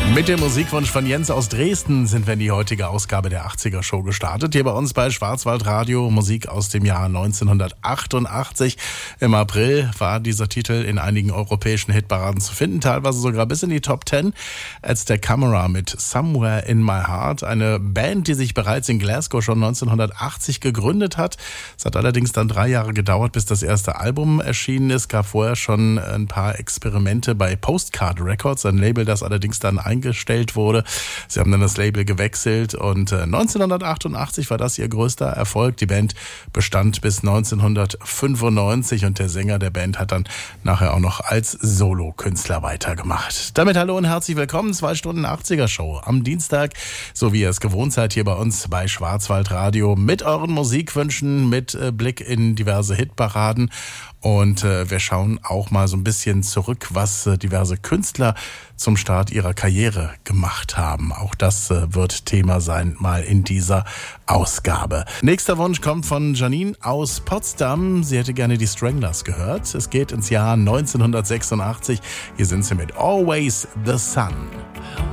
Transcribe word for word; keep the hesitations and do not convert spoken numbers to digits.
Mit dem Musikwunsch von Jens aus Dresden sind wir in die heutige Ausgabe der achtziger Show gestartet. Hier bei uns bei Schwarzwaldradio, Musik aus dem Jahr neunzehnhundertachtundachtzig. Im April war dieser Titel in einigen europäischen Hitparaden zu finden, teilweise sogar bis in die Top Ten. Aztec Camera mit Somewhere in My Heart, eine Band, die sich bereits in Glasgow schon neunzehnhundertachtzig gegründet hat. Es hat allerdings dann drei Jahre gedauert, bis das erste Album erschienen ist. Gab vorher schon ein paar Experimente bei Postcard Records, ein Label, das allerdings dann eingestellt wurde. Sie haben dann das Label gewechselt und neunzehnhundertachtundachtzig war das ihr größter Erfolg. Die Band bestand bis neunzehnhundertfünfundneunzig und der Sänger der Band hat dann nachher auch noch als Solokünstler weitergemacht. Damit hallo und herzlich willkommen, zwei Stunden achtziger Show am Dienstag, so wie ihr es gewohnt seid hier bei uns bei Schwarzwaldradio mit euren Musikwünschen, mit äh, Blick in diverse Hitparaden. Und äh, wir schauen auch mal so ein bisschen zurück, was äh, diverse Künstler zum Start ihrer Karriere gemacht haben. Auch das äh, wird Thema sein, mal in dieser Ausgabe. Nächster Wunsch kommt von Janine aus Potsdam. Sie hätte gerne die Stranglers gehört. Es geht ins Jahr neunzehnhundertsechsundachtzig. Hier sind sie mit Always the Sun.